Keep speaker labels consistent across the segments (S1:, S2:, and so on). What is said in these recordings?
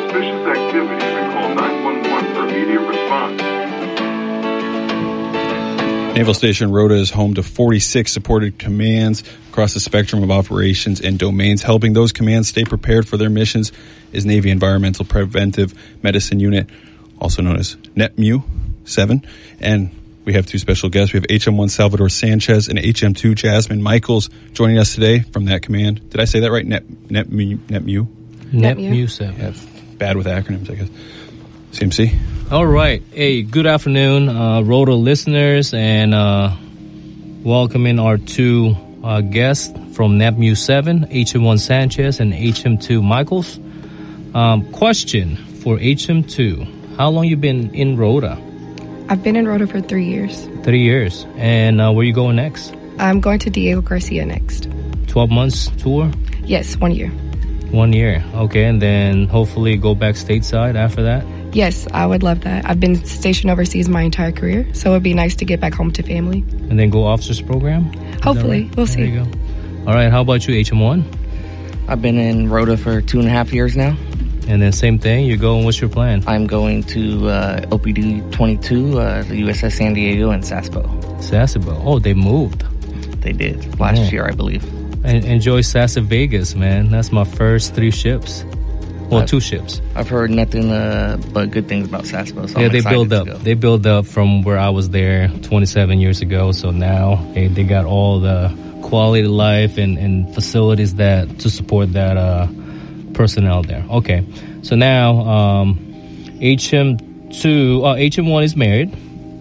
S1: suspicious activity, then call 911 for immediate response.
S2: Naval Station Rota is home to 46 supported commands across the spectrum of operations and domains. Helping those commands stay prepared for their missions is Navy Environmental Preventive Medicine Unit, also known as NEPMU 7. And we have two special guests. We have HM1 Salvador Sanchez and HM2 Jasmine Michaels joining us today from that command. Did I say that right? NEPMU?
S3: NEPMU 7.
S2: Yeah, bad with acronyms, I guess. CMC.
S3: All right. Hey, good afternoon, Rota listeners, and welcoming our two guests from NEPMU 7, HM1 Sanchez and HM2 Michaels. Question for HM2. How long you been in Rota?
S4: I've been in Rota for 3 years.
S3: 3 years. And where you going next?
S4: I'm going to Diego Garcia next.
S3: 12 months tour?
S4: Yes, 1 year.
S3: 1 year. Okay, and then hopefully go back stateside after that?
S4: Yes, I would love that. I've been stationed overseas my entire career, so it would be nice to get back home to family.
S3: And then go officers program?
S4: Hopefully.
S3: Right?
S4: We'll
S3: there
S4: see.
S3: You go. All right, how about you, HM1?
S5: I've been in Rota for 2.5 years now.
S3: And then same thing, you're going, what's your plan?
S5: I'm going to OPD 22, the USS San Diego and Sasebo.
S3: Sasebo. Oh, they moved.
S5: They did last year, I believe.
S3: And enjoy Sasa Vegas, man. That's my first 3 ships. Well, 2 ships.
S5: I've heard nothing but good things about Sasebo. So
S3: yeah,
S5: I'm
S3: they build up.
S5: Go.
S3: They build up from where I was there 27 years ago. So now they got all the quality of life and facilities that to support that personnel there. Okay, so now HM1 is married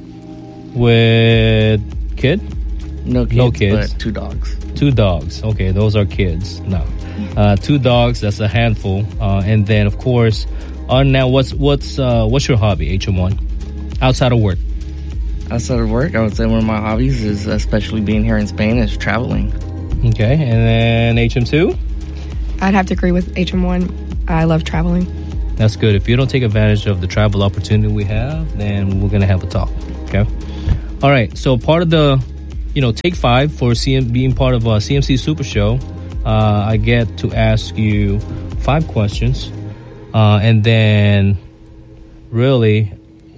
S3: with kid.
S5: No kids, but 2 dogs.
S3: 2 dogs. Okay, those are kids. No, 2 dogs. That's a handful. And then, of course, now what's your hobby, HM1, outside of work?
S5: Outside of work, I would say one of my hobbies is, especially being here in Spain, is traveling.
S3: Okay, and then HM2.
S4: I'd have to agree with HM1. I love traveling.
S3: That's good. If you don't take advantage of the travel opportunity we have, then we're gonna have a talk. Okay. All right. So part of the Take 5 for being part of a CMC Super Show, I get to ask you 5 questions, and then really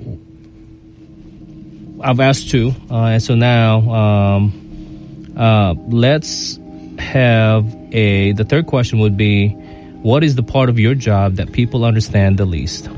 S3: I've asked 2, and so now let's have the third question would be, what is the part of your job that people understand the least?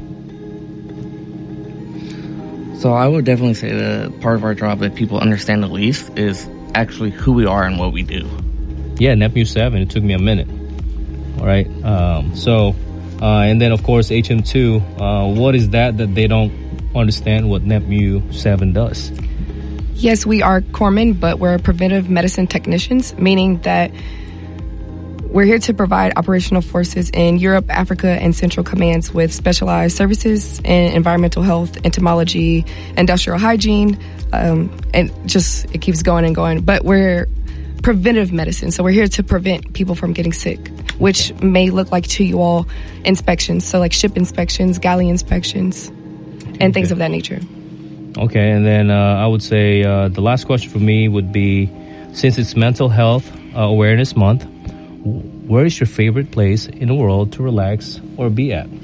S5: So I would definitely say the part of our job that people understand the least is actually who we are and what we do.
S3: Yeah, NEPMU 7, it took me a minute. All right. And then, of course, HM2, what is that they don't understand what NEPMU 7 does?
S4: Yes, we are corpsmen, but we're preventive medicine technicians, meaning that we're here to provide operational forces in Europe, Africa, and Central Commands with specialized services in environmental health, entomology, industrial hygiene, and just it keeps going and going. But we're preventive medicine, so we're here to prevent people from getting sick, which may look like to you all inspections, so like ship inspections, galley inspections, and things of that nature.
S3: Okay, and then I would say the last question for me would be, since it's Mental Health Awareness Month, where is your favorite place in the world to relax or be at?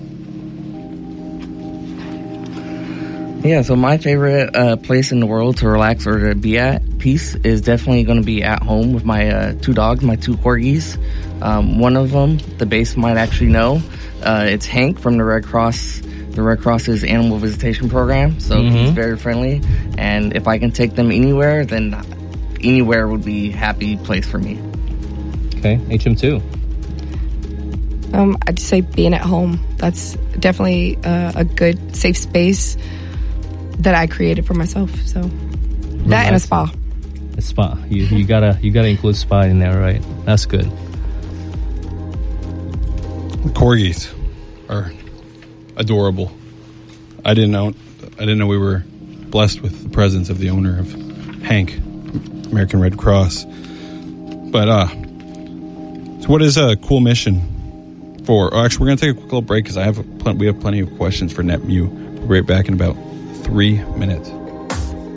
S5: Yeah, so my favorite place in the world to relax or to be at peace is definitely going to be at home with my 2 dogs, my 2 corgis. One of them, the base might actually know. It's Hank from the Red Cross. The Red Cross's animal visitation program, so he's very friendly. And if I can take them anywhere, then anywhere would be a happy place for me.
S3: Okay, HM2.
S4: I'd say being at home. That's definitely a good, safe space that I created for myself. So that and a spa.
S3: A spa. You gotta include spa in there, right? That's good.
S2: Corgis are adorable. I didn't know we were blessed with the presence of the owner of Hank, American Red Cross. But so what is a cool mission for? Actually, we're gonna take a quick little break because we have plenty of questions for NEPMU. We'll be right back in about 3 minutes.